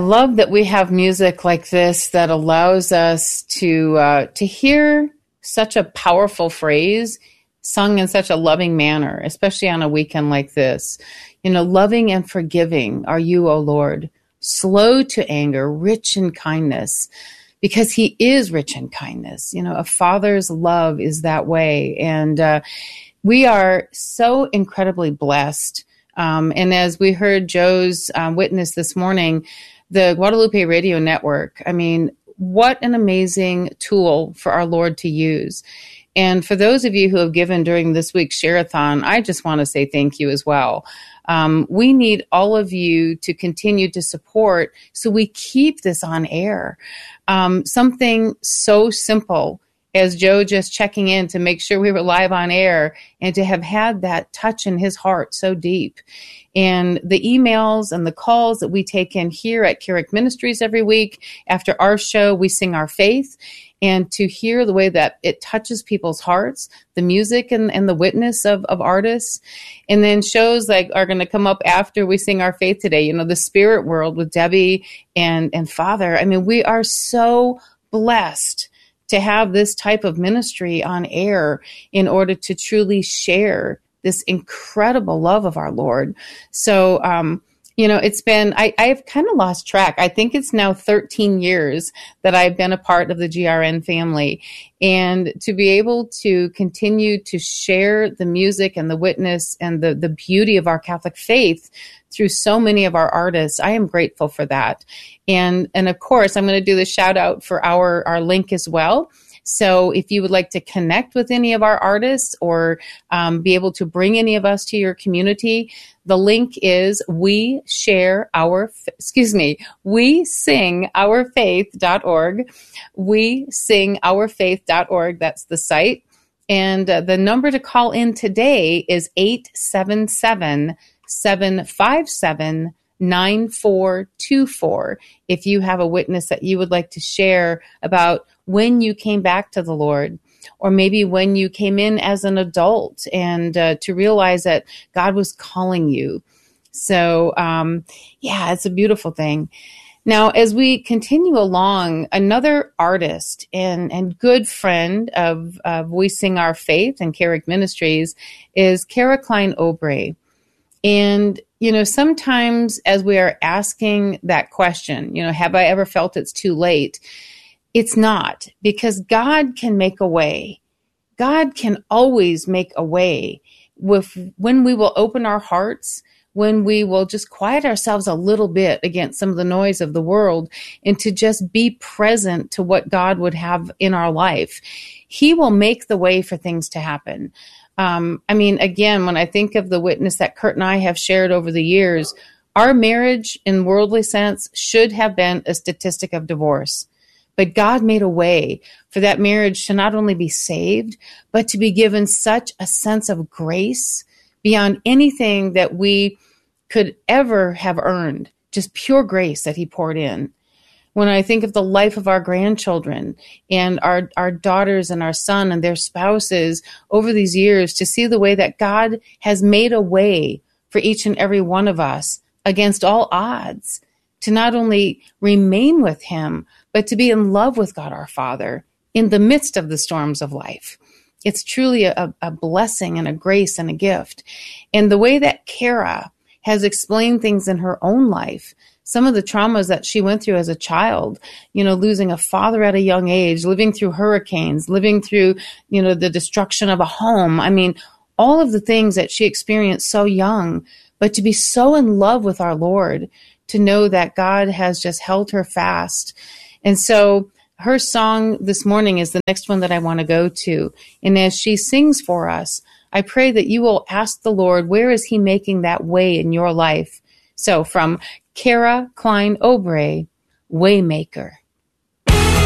love that we have music like this that allows us to hear such a powerful phrase sung in such a loving manner, especially on a weekend like this. Loving and forgiving are you, O Lord, slow to anger, rich in kindness, because he is rich in kindness. A father's love is that way. And we are so incredibly blessed. And as we heard Joe's witness this morning, the Guadalupe Radio Network, what an amazing tool for our Lord to use. And for those of you who have given during this week's Share-a-thon, I just want to say thank you as well. We need all of you to continue to support so we keep this on air. Something so simple as Joe just checking in to make sure we were live on air and to have had that touch in his heart so deep. And the emails and the calls that we take in here at Carrick Ministries every week, after our show, we sing our faith. And to hear the way that it touches people's hearts, the music and the witness of artists, and then shows like are going to come up after we sing our faith today, the Spirit World with Debbie and Father. We are so blessed to have this type of ministry on air in order to truly share this incredible love of our Lord. So, it's been, I've kind of lost track. I think it's now 13 years that I've been a part of the GRN family. And to be able to continue to share the music and the witness and the beauty of our Catholic faith through so many of our artists, I am grateful for that. And of course, I'm going to do the shout out for our link as well. So if you would like to connect with any of our artists or be able to bring any of us to your community, the link is WeSingOurFaith.org. WeSingOurFaith.org. That's the site. And the number to call in today is 877-757-9424. If you have a witness that you would like to share about when you came back to the Lord, or maybe when you came in as an adult and to realize that God was calling you. So, it's a beautiful thing. Now, as we continue along, another artist and good friend of We Sing Our Faith and Carrick Ministries is Kara Klein Obrey. And, sometimes as we are asking that question, have I ever felt it's too late? It's not, because God can make a way. God can always make a way when we will open our hearts, when we will just quiet ourselves a little bit against some of the noise of the world and to just be present to what God would have in our life. He will make the way for things to happen. Again, when I think of the witness that Kurt and I have shared over the years, our marriage in worldly sense should have been a statistic of divorce. But God made a way for that marriage to not only be saved, but to be given such a sense of grace beyond anything that we could ever have earned, just pure grace that he poured in. When I think of the life of our grandchildren and our daughters and our son and their spouses over these years, to see the way that God has made a way for each and every one of us against all odds to not only remain with him, but to be in love with God our Father in the midst of the storms of life. It's truly a blessing and a grace and a gift. And the way that Kara has explained things in her own life, some of the traumas that she went through as a child, losing a father at a young age, living through hurricanes, living through, the destruction of a home. All of the things that she experienced so young, but to be so in love with our Lord, to know that God has just held her fast. And so her song this morning is the next one that I want to go to. And as she sings for us, I pray that you will ask the Lord, where is he making that way in your life? So from Kara Klein Obrey, Waymaker.